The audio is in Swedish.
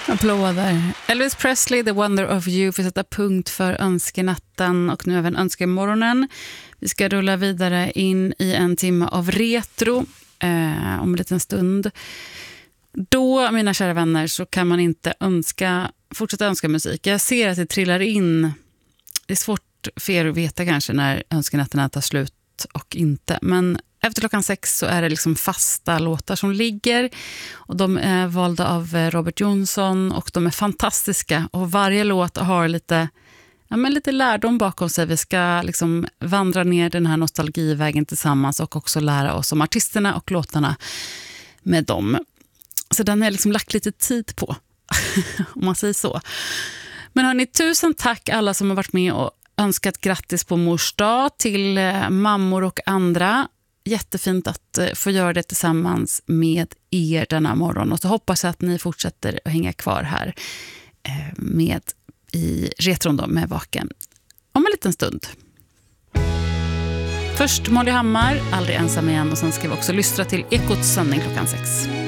Applåder. Elvis Presley, The Wonder of You, för att sätta punkt för önskenatten och nu även önskemorgonen. Vi ska rulla vidare in i en timme av retro om en liten stund. Då, mina kära vänner, så kan man inte fortsätta önska musik. Jag ser att det trillar in. Det är svårt för er att veta kanske när önskenätterna tar slut och inte. Men efter 6 så är det liksom fasta låtar som ligger. Och de är valda av Robert Jonsson och de är fantastiska. Och varje låt har lite lärdom bakom sig. Vi ska liksom vandra ner den här nostalgivägen tillsammans och också lära oss om artisterna och låtarna med dem. Så den har jag liksom lagt lite tid på, om man säger så. Men hörni, 1000 tack alla som har varit med och önskat grattis på mors dag till mammor och andra. Jättefint att få göra det tillsammans med er denna morgon. Och så hoppas jag att ni fortsätter att hänga kvar här i retron då, med Vaken om en liten stund. Först Molly Hammar, Aldrig ensam igen, och sen ska vi också lyssna till Ekots sändning 6.